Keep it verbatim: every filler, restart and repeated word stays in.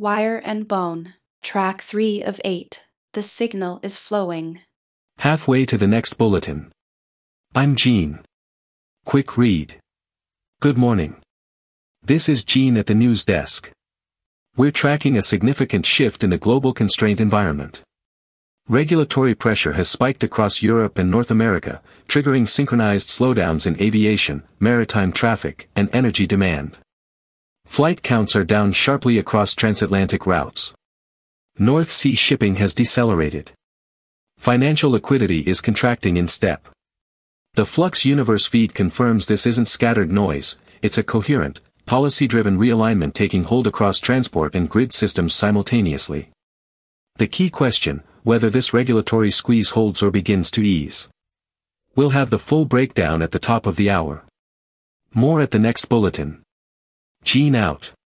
Wire and bone. Track three of eight. The signal is flowing. Halfway to the next bulletin. I'm Gene. Quick read. Good morning. This is Gene at the news desk. We're tracking a significant shift in the global constraint environment. Regulatory pressure has spiked across Europe and North America, triggering synchronized slowdowns in aviation, maritime traffic, and energy demand. Flight counts are down sharply across transatlantic routes. North Sea shipping has decelerated. Financial liquidity is contracting in step. The Flux Universe feed confirms this isn't scattered noise, it's a coherent, policy-driven realignment taking hold across transport and grid systems simultaneously. The key question, whether this regulatory squeeze holds or begins to ease. We'll have the full breakdown at the top of the hour. More at the next bulletin. Gene out.